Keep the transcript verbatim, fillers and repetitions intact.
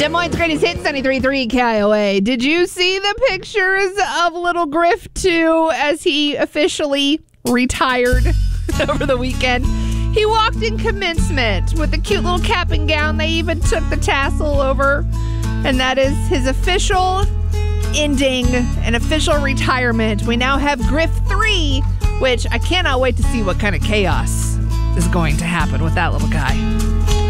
Des Moines' greatest hits, ninety-three point three K I O A. Did you see the pictures of little Griff two as he officially retired over the weekend? He walked in commencement with a cute little cap and gown. They even took the tassel over. And that is his official ending, an official retirement. We now have Griff three, which I cannot wait to see what kind of chaos is going to happen with that little guy.